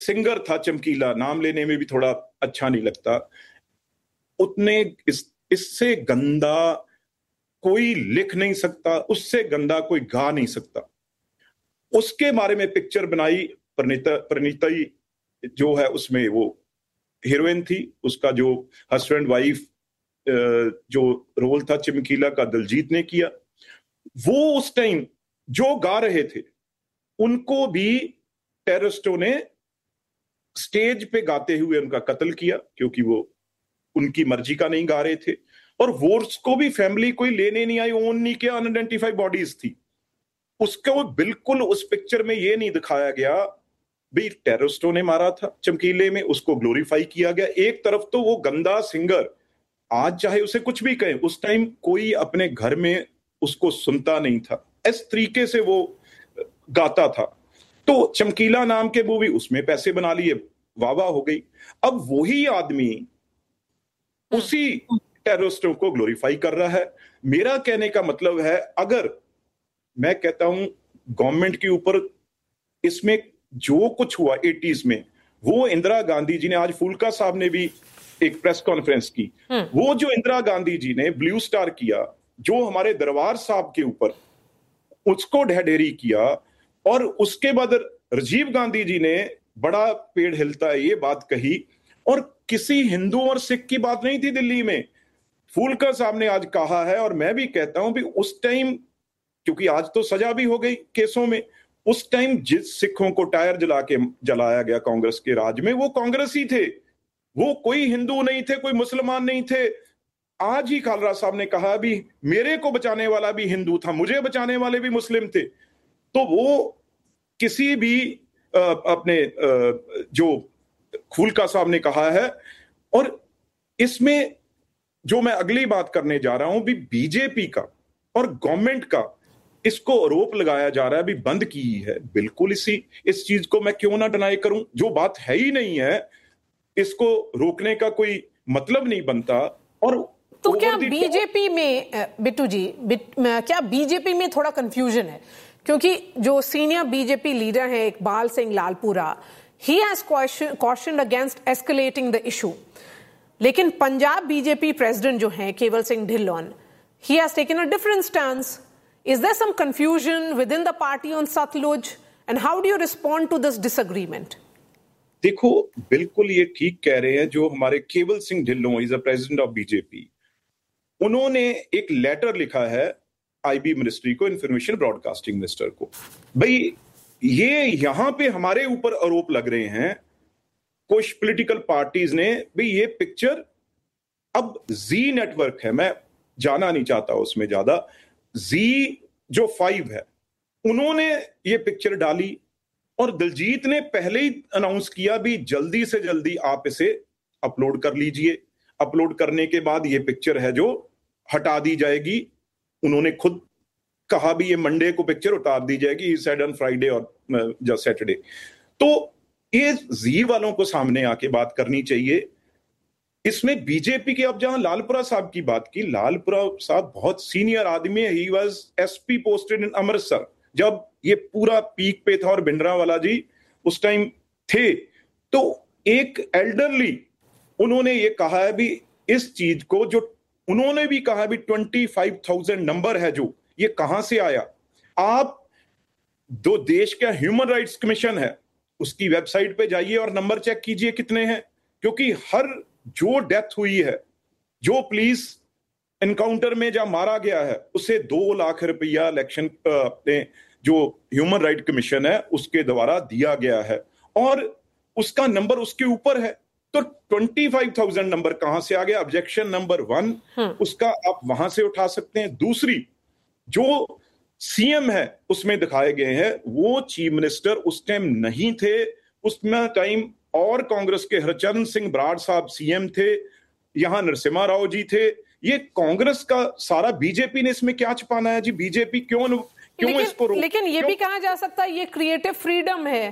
Singer था चमकीला, नाम लेने में भी थोड़ा अच्छा नहीं लगता, उतने इससे गंदा कोई लिख नहीं सकता, उससे गंदा कोई गा नहीं सकता। उसके बारे में पिक्चर बनाई। परिणीता जो है उसमें वो हीरोइन थी, उसका जो हस्बैंड वाइफ जो रोल था चमकीला का दिलजीत ने किया। वो उस टाइम जो गा रहे थे उनको भी टेररिस्टों ने स्टेज पे गाते हुए उनका कत्ल किया, क्योंकि वो उनकी मर्जी का नहीं गा रहे थे। और वोर्स को भी फैमिली कोई लेने नहीं आई, ओन नहीं किया, अनआइडेंटिफाइड बॉडीज थी। उसको बिल्कुल उस पिक्चर में ये नहीं दिखाया गया भी टेररिस्टों ने मारा था चमकीले में, उसको ग्लोरीफाई किया गया। एक तरफ तो वो गंदा सिंगर, आज चाहे उसे कुछ भी कहें, उस टाइम कोई अपने घर में उसको सुनता नहीं था, इस तरीके से वो गाता था। तो चमकीला नाम के मूवी, उसमें पैसे बना लिए, वाह वाह हो गई। अब वही आदमी उसी टेररिस्टों को ग्लोरीफाई कर रहा है। मेरा कहने का मतलब है, अगर मैं कहता हूं गवर्नमेंट के ऊपर इसमें जो कुछ हुआ 80s में, वो इंदिरा गांधी जी ने, आज फूलका साहब ने भी एक प्रेस कॉन्फ्रेंस की, वो जो इंदिरा गांधी जी ने ब्लू स्टार किया, जो हमारे दरबार साहब के ऊपर उसको ढहढेरी किया, और उसके बाद राजीव गांधी जी ने बड़ा पेड़ हिलता है ये बात कही, और किसी हिंदू और सिख की बात नहीं थी दिल्ली में। फूलका साहब ने आज कहा है, और मैं भी कहता हूं भी उस टाइम, क्योंकि आज तो सजा भी हो गई केसों में, उस टाइम जिस सिखों को टायर जलाया गया कांग्रेस के राज में, वो कांग्रेसी थे, वो कोई हिंदू नहीं थे, कोई मुसलमान नहीं थे। आज ही खालरा साहब ने कहा भी मेरे को बचाने वाला भी हिंदू था, मुझे बचाने वाले भी मुस्लिम थे। तो वो किसी भी अपने जो फूलका साहब ने कहा है। और इसमें जो मैं अगली बात करने जा रहा हूं भी, बीजेपी का और गवर्नमेंट का इसको आरोप लगाया जा रहा है भी बंद की है। बिल्कुल इस चीज को मैं क्यों ना डिनाई करूं, जो बात है ही नहीं है, इसको रोकने का कोई मतलब नहीं बनता। और तो क्या बीजेपी में बिट्टू जी, क्या बीजेपी में थोड़ा कंफ्यूजन है? क्योंकि जो सीनियर बीजेपी लीडर है Iqbal Singh Lalpura, he has cautioned against escalating the issue, लेकिन पंजाब बीजेपी प्रेसिडेंट जो है केवल Singh Dhillon, he has taken a different stance. Is there some confusion within the party on Satluj, and how do you respond to this disagreement? देखो, बिल्कुल ये ठीक कह रहे हैं जो हमारे केवल Singh Dhillon, is a president of BJP, उन्होंने एक लेटर लिखा है आईबी मिनिस्ट्री को, इंफॉर्मेशन ब्रॉडकास्टिंग मिनिस्टर को, भाई ये यहां पे हमारे ऊपर आरोप लग रहे हैं कुछ पॉलिटिकल पार्टीज ने, भाई ये पिक्चर, अब जी नेटवर्क है, मैं जाना नहीं चाहता उसमें ज्यादा, जी जो 5 है, उन्होंने ये पिक्चर डाली, और दिलजीत ने पहले ही अनाउंस किया भी जल्दी से जल्दी आप इसे अपलोड कर लीजिए। अपलोड करने के बाद ये पिक्चर है जो हटा दी जाएगी, उन्होंने खुद कहा भी ये मंडे को पिक्चर उतार दी जाएगी, ही सेड ऑन फ्राइडे और जस्ट सैटरडे। तो ये जी वालों को सामने आके बात करनी चाहिए। इसमें बीजेपी के, अब जहां लालपुरा साहब की बात की, लालपुरा साहब बहुत सीनियर आदमी है, he was SP posted in Amritsar जब ये पूरा पीक पे था, और भिंडरावाला जी उस टाइम थे। तो एक एल्डरली, उन्होंने ये कहा है भी इस चीज को, जो उन्होंने भी कहा भी 25,000 नंबर है जो, ये कहां से आया? आप दो देश का ह्यूमन राइट्स कमीशन है, उसकी वेबसाइट पे जाइए और नंबर चेक कीजिए कितने हैं, क्योंकि हर जो डेथ हुई है, जो पुलिस एनकाउंटर में जब मारा गया है, उसे 2 लाख रुपया इलेक्शन अपने जो ह्यूमन राइट कमीशन है उसके द्वारा दिया गया है, और उसका नंबर उसके ऊपर है। तो 25,000 नंबर कहां से आ गया? ऑब्जेक्शन नंबर 1 उसका आप वहां से उठा सकते हैं। दूसरी, जो सीएम है उसमें दिखाए गए हैं, वो चीफ मिनिस्टर उस टाइम नहीं थे, उसमें टाइम और कांग्रेस के हरचरण सिंह बराड़ साहब सीएम थे, यहां नरसिम्हा राव जी थे। ये कांग्रेस का सारा, बीजेपी ने इसमें क्या छुपाना है जी? बीजेपी क्यों इसको लेकिन ये भी कहा जा सकता है ये क्रिएटिव फ्रीडम है,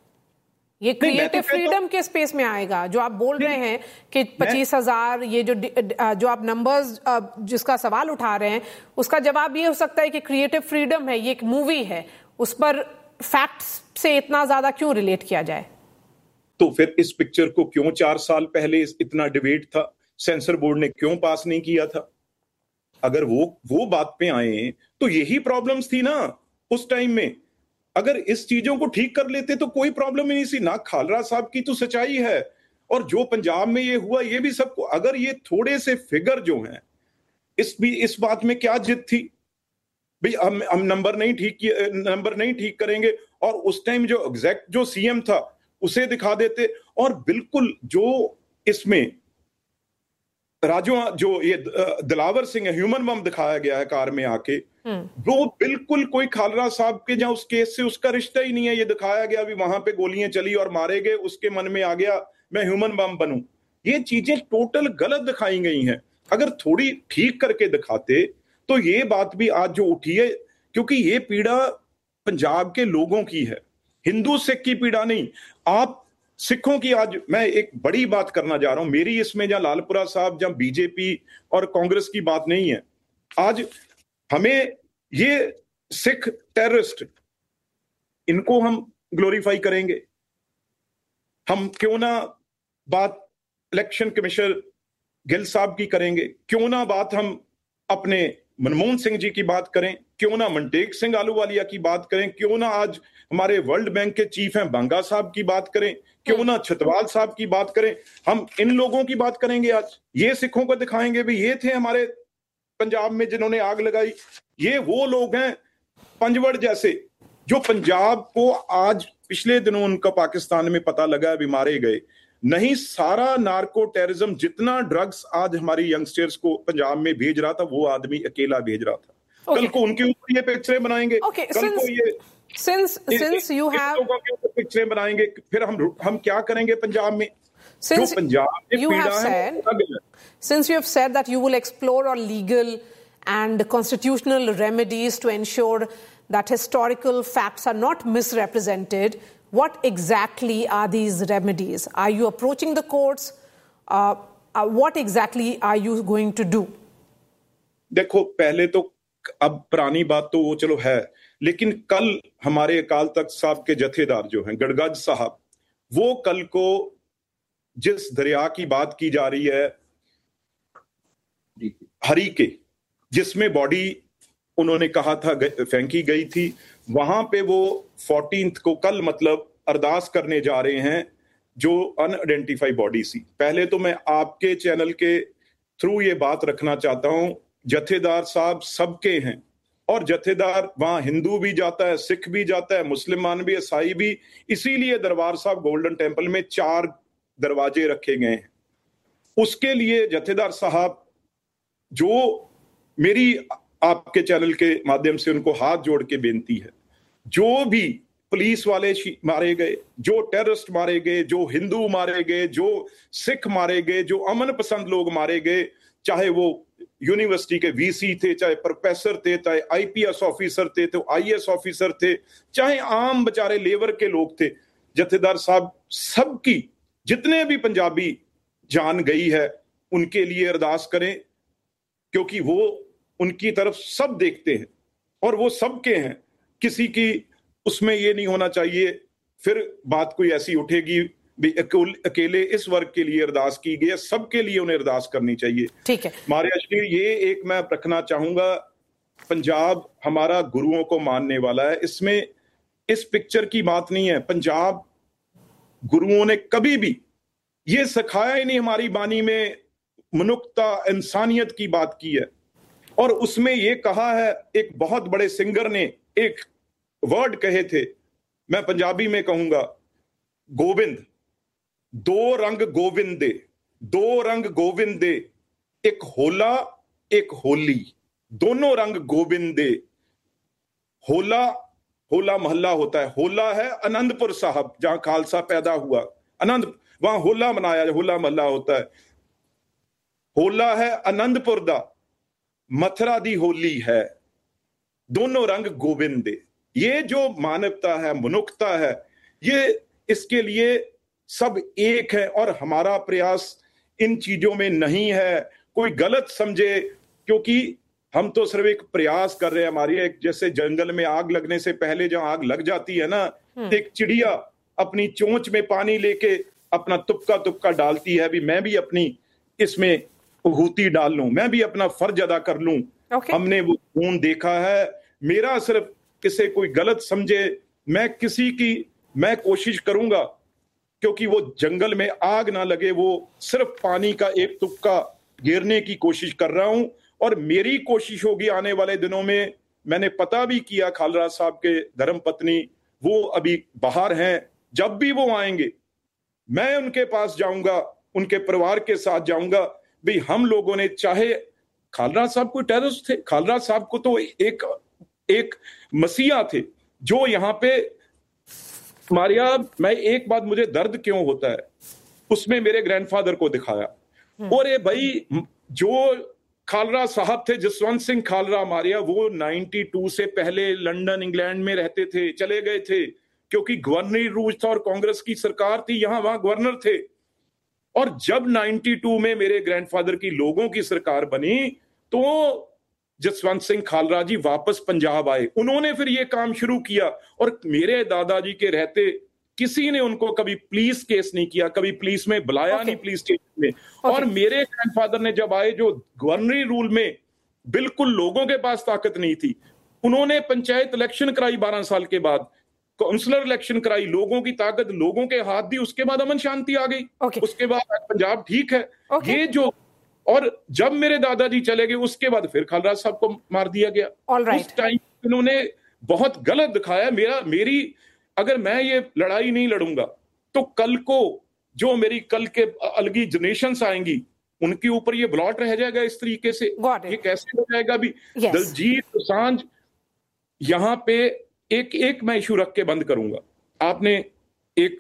ये क्रिएटिव फ्रीडम के स्पेस में आएगा जो आप बोल रहे हैं कि 25,000, ये जो आप नंबर्स जिसका सवाल उठा रहे हैं, उसका जवाब ये हो सकता है कि क्रिएटिव फ्रीडम है, ये एक मूवी है, उस पर फैक्ट्स से इतना ज्यादा क्यों रिलेट किया जाए? तो फिर इस पिक्चर को क्यों 4 साल पहले इतना डिबेट था, सेंसर बोर्ड ने क्यों पास नहीं किया था? अगर वो बात पे आए तो यही प्रॉब्लम्स थी ना उस टाइम में। अगर इस चीजों को ठीक कर लेते तो कोई प्रॉब्लम ही नहीं थी ना। खालरा साहब की तो सच्चाई है, और जो पंजाब में ये हुआ ये भी सबको, अगर ये थोड़े से फिगर जो हैं, इस बात में क्या जिद थी भाई? हम नंबर नहीं ठीक करेंगे, और उस टाइम जो एग्जैक्ट जो सीएम था उसे दिखा देते। और बिल्कुल जो इसमें राजू जो ये दिलावर सिंह है, ह्यूमन बम दिखाया गया है कार में आके, वो बिल्कुल कोई खालरा साहब के जहां उस केस से उसका रिश्ता ही नहीं है। ये दिखाया गया भी वहां पे गोलियां चली और मारे गए, उसके मन में आ गया मैं ह्यूमन बम बनूं। ये चीजें टोटल गलत दिखाई गई हैं। अगर थोड़ी ठीक करके दिखाते तो ये बात भी आज जो उठी है, क्योंकि ये पीड़ा पंजाब के लोगों की है, हिंदू सिख की पीड़ा नहीं। आप सिखों की, आज मैं एक बड़ी बात करना जा रहा हूं, मेरी इसमें जहां लालपुरा साहब जहां बीजेपी और कांग्रेस की बात नहीं है। आज हमें ये सिख टेररिस्ट, इनको हम ग्लोरीफाई करेंगे? हम क्यों ना बात इलेक्शन कमिश्नर गिल साहब की करेंगे? क्यों ना बात हम अपने मनमोहन सिंह जी की बात करें? क्यों ना मनटेक सिंह आलूवालिया की बात करें? क्यों ना आज हमारे वर्ल्ड बैंक के चीफ हैं बांगा साहब की बात करें? क्यों ना छतवाल साहब की बात करें? हम इन लोगों की बात करेंगे आज, ये सिखों को दिखाएंगे भी ये थे हमारे पंजाब में जिन्होंने आग लगाई। ये वो लोग हैं पंजवड़ जैसे, जो पंजाब को आज पिछले दिनों उनका पाकिस्तान में पता लगा भी मारे गए। नहीं, सारा नार्को टेररिज्म, जितना ड्रग्स आज हमारी यंगस्टर्स को पंजाब में भेज रहा था, वो आदमी अकेला भेज रहा था। कल को उनके ऊपर ये पिक्चरें बनाएंगे, कल को ये since you have पिक्चरें बनाएंगे, फिर हम क्या करेंगे पंजाब में? जो पंजाब में पीड़ा है। Since you have said that you will explore all legal and constitutional remedies to ensure that historical facts are not misrepresented, what exactly are these remedies? Are you approaching the courts? What exactly are you going to do? देखो, पहले तो अब पुरानी बात तो वो चलो है, लेकिन कल हमारे अकाल तख्त साहब के जथेदार जो हैं गड़गज साहब, वो कल को जिस दरिया की बात की जा रही है हरी के, जिसमें बॉडी उन्होंने कहा था फेंकी गई थी, वहां पे वो 14th को कल मतलब अरदास करने जा रहे हैं जो अनआइडेंटिफाइड बॉडी सी। पहले तो मैं आपके चैनल के थ्रू ये बात रखना चाहता हूं, जथेदार साहब सबके हैं, और जथेदार वहां हिंदू भी जाता है, सिख भी जाता है, मुसलमान भी, ईसाई भी। इसीलिए दरबार साहब गोल्डन टेम्पल में 4 दरवाजे रखे गए हैं। उसके लिए जथेदार साहब, जो मेरी आपके चैनल के माध्यम से उनको हाथ जोड़ के बेनती है, जो भी पुलिस वाले मारे गए, जो टेररिस्ट मारे गए, जो हिंदू मारे गए, जो सिख मारे गए, जो अमन पसंद लोग मारे गए, चाहे वो यूनिवर्सिटी के वीसी थे, चाहे प्रोफेसर थे, चाहे आईपीएस ऑफिसर थे, तो आईएएस ऑफिसर थे, चाहे आम बेचारे लेबर के लोग थे, जथेदार साहब सबकी, जितने भी पंजाबी जान गई है, उनके लिए अरदास करें, क्योंकि वो उनकी तरफ सब देखते हैं और वो सबके हैं। किसी की उसमें ये नहीं होना चाहिए फिर बात कोई ऐसी उठेगी भी अकेले इस वर्ग के लिए अरदास की गई है, सबके लिए उन्हें अरदास करनी चाहिए। ठीक है मारिया, ये एक मैं रखना चाहूंगा, पंजाब हमारा गुरुओं को मानने वाला है, इसमें इस पिक्चर की बात नहीं है। पंजाब गुरुओं ने कभी भी ये सिखाया ही नहीं, हमारी बानी में मनुष्यता इंसानियत की बात की है, और उसमें ये कहा है, एक बहुत बड़े सिंगर ने एक वर्ड कहे थे, मैं पंजाबी में कहूंगा, गोविंद, 2 रंग गोविंद दे, 2 रंग गोविंद दे, एक होला एक होली, दोनों रंग गोविंद दे। होला, होला महल्ला होता है, होला है आनंदपुर साहब जहां खालसा पैदा हुआ, आनंद, वहां होला मनाया, होला महल्ला होता है। होला है आनंदपुर दा, मथुरा दी होली है, दोनों रंग गोविंद दे। ये जो मानवता है, मनुष्यता है, ये इसके लिए सब एक है, और हमारा प्रयास इन चीजों में नहीं है, कोई गलत समझे, क्योंकि हम तो सिर्फ एक प्रयास कर रहे हैं। हमारी एक, जैसे जंगल में आग लगने से पहले जहां आग लग जाती है ना, एक चिड़िया अपनी चोंच में पानी लेके अपना तुपका डालती है, भी मैं भी अपनी इसमें भूती डाल लूं, मैं भी अपना फर्ज अदा कर लूं। हमने वो खून देखा है। मेरा सिर्फ किसी कोई गलत समझे, मैं कोशिश करूंगा क्योंकि वो जंगल में आग ना लगे, वो सिर्फ पानी का एक तुपका गिरने की कोशिश कर रहा हूं। और मेरी कोशिश होगी आने वाले दिनों में, मैंने पता भी किया खालराज साहब के धर्मपत्नी वो अभी बाहर हैं, जब भी वो आएंगे मैं उनके पास जाऊंगा, उनके परिवार के साथ जाऊंगा। भाई हम लोगों ने, चाहे खालराज साहब कोई टेररिस्ट थे, खालराज साहब को तो एक मसीहा थे जो यहाँ पे मारिया। मैं एक बात, मुझे दर्द क्यों होता है, उसमें मेरे ग्रैंडफादर को दिखाया। और ये भाई जो खालरा साहब थे, जसवंत सिंह खालरा मारिया, वो 92 से पहले लंदन इंग्लैंड में रहते थे, चले गए थे क्योंकि गवर्नरी रूल था और कांग्रेस की सरकार थी, वहां गवर्नर थे। और जब 92 में मेरे ग्रैंडफादर की लोगों की सरकार बनी तो जसवंत सिंह खालरा जी वापस पंजाब आए, उन्होंने फिर ये काम शुरू किया। और मेरे दादाजी के रहते किसी ने उनको कभी पुलिस केस नहीं किया, कभी पुलिस में बुलाया नहीं, पुलिस स्टेशन में। और मेरे ग्रैंडफादर ने जब आए, जो गवर्नरी रूल में बिल्कुल लोगों के पास ताकत नहीं थी, उन्होंने पंचायत इलेक्शन कराई 12 साल के बाद, काउंसलर इलेक्शन कराई, लोगों की ताकत लोगों के हाथ दी, उसके बाद अमन शांति आ गई। उसके बाद पंजाब ठीक है। ये जो, और जब मेरे दादाजी चले गए उसके बाद फिर खालराज साहब को मार दिया गया। उस टाइम इन्होंने बहुत गलत दिखाया। मेरी अगर मैं ये लड़ाई नहीं लड़ूंगा तो कल को जो मेरी कल के अलगी जनरेशंस आएंगी उनके ऊपर ये ब्लॉट रह जाएगा इस तरीके से। ये कैसे हो जाएगा भी? दलजीत दोसांझ यहां पे एक मैं इशू रख के बंद करूंगा। आपने एक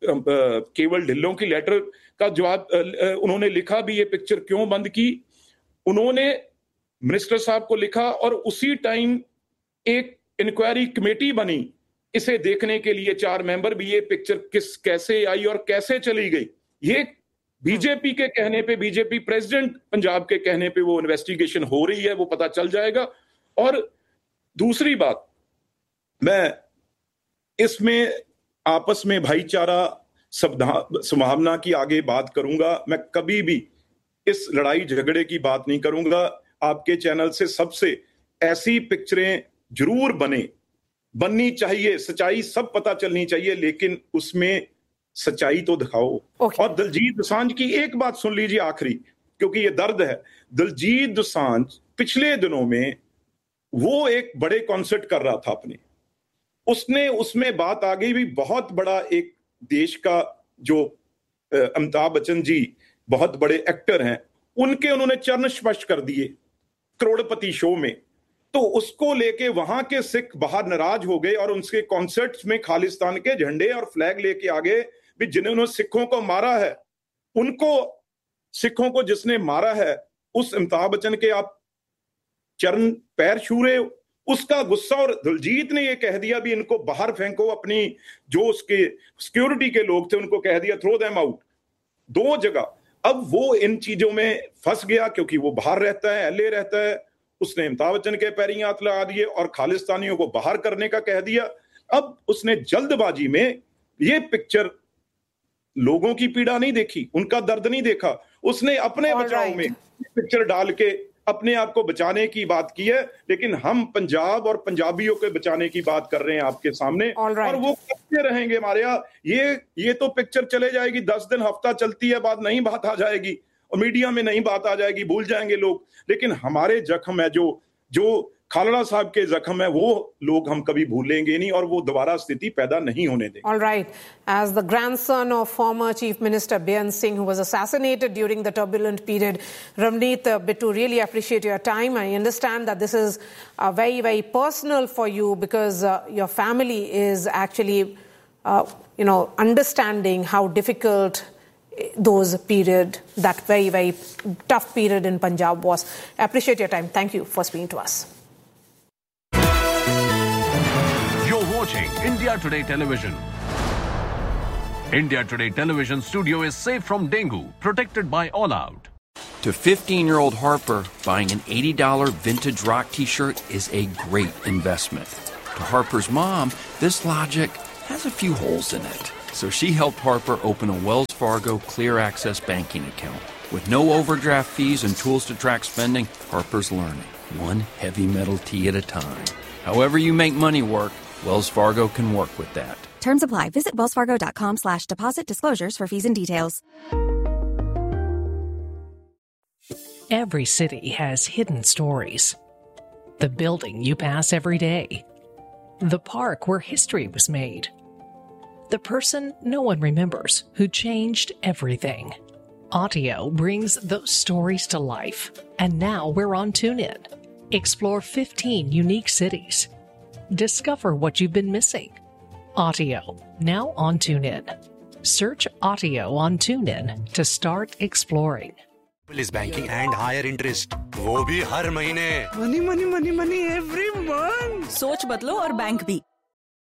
केवल ढिल्लों की लेटर का जवाब उन्होंने लिखा भी, ये पिक्चर क्यों बंद की, उन्होंने मिनिस्टर साहब को लिखा और उसी टाइम एक इंक्वायरी कमेटी बनी इसे देखने के लिए, 4 मेंबर भी, ये पिक्चर कैसे आई और कैसे चली गई। ये बीजेपी के कहने पे, बीजेपी प्रेसिडेंट पंजाब के कहने पे वो इन्वेस्टिगेशन हो रही है, वो पता चल जाएगा। और दूसरी बात, मैं इसमें आपस में भाईचारा संभावना की आगे बात करूंगा। मैं कभी भी इस लड़ाई झगड़े की बात नहीं करूंगा। आपके चैनल से सबसे ऐसी पिक्चरें जरूर बननी चाहिए, सच्चाई सब पता चलनी चाहिए, लेकिन उसमें सच्चाई तो दिखाओ। और दलजीत दोसांझ की एक बात सुन लीजिए आखिरी, क्योंकि ये दर्द है। दलजीत दोसांझ पिछले दिनों में वो एक बड़े कॉन्सर्ट कर रहा था अपने, उसमें बात आ गई भी, बहुत बड़ा एक देश का जो अमिताभ बच्चन जी बहुत बड़े एक्टर हैं, उन्होंने चरण स्पर्श कर दिए करोड़पति शो में। तो उसको लेके वहां के सिख बाहर नाराज हो गए और उनके कॉन्सर्ट्स में खालिस्तान के झंडे और फ्लैग लेके आ गए भी, जिन्होंने सिखों को मारा है, उनको, सिखों को जिसने मारा है उस अमिताभ बच्चन के आप चरण पैर छू रहे हो, उसका गुस्सा। और दलजीत ने ये कह दिया भी इनको बाहर फेंको, अपनी जो उसके सिक्योरिटी के लोग थे उनको कह दिया थ्रो देम आउट, 2 जगह। अब वो इन चीजों में फंस गया क्योंकि वो बाहर रहता है, एलए रहता है, उसने अमिताभ बच्चन के पैरी हाथ लगा दिए और खालिस्तानियों को बाहर करने का कह दिया। अब उसने जल्दबाजी में ये पिक्चर, लोगों की पीड़ा नहीं देखी, उनका दर्द नहीं देखा, उसने अपने बचाव में पिक्चर डाल के अपने आप को बचाने की बात की है। लेकिन हम पंजाब और पंजाबियों के बचाने की बात कर रहे हैं आपके सामने, और वो करते रहेंगे मारिया। ये तो पिक्चर चले जाएगी, 10 दिन हफ्ता चलती है, बाद नहीं बात आ जाएगी और मीडिया में नहीं बात आ जाएगी, भूल जाएंगे लोग। लेकिन हमारे जख्म है, जो खालड़ा साहब के जख्म है, वो लोग हम कभी भूलेंगे नहीं और वो दोबारा स्थिति पैदा नहीं होने देंगे। All right. As the grandson of former Chief Minister Beyan Singh, who was assassinated during the turbulent period, Ramneet Bittu, really appreciate your time. I understand that this is very, very personal for you because your family is actually, understanding how difficult that very, very tough period in Punjab was. I appreciate your time. Thank you for speaking to us. Watching India Today Television. India Today Television studio is safe from dengue, protected by All Out. To 15-year-old Harper, buying an $80 vintage rock t-shirt is a great investment. To Harper's mom, this logic has a few holes in it. So she helped Harper open a Wells Fargo Clear Access banking account. With no overdraft fees and tools to track spending, Harper's learning, one heavy metal tea at a time. However you make money work, Wells Fargo can work with that. Terms apply. Visit wellsfargo.com/deposit disclosures for fees and details. Every city has hidden stories. The building you pass every day. The park where history was made. The person no one remembers who changed everything. Audio brings those stories to life. And now we're on TuneIn. Explore 15 unique cities. Discover what you've been missing. Audio, now on TuneIn. Search Audio on TuneIn to start exploring. Police banking and higher interest, वो भी हर महीने। Money money money money every month. सोच बदलो और bank भी।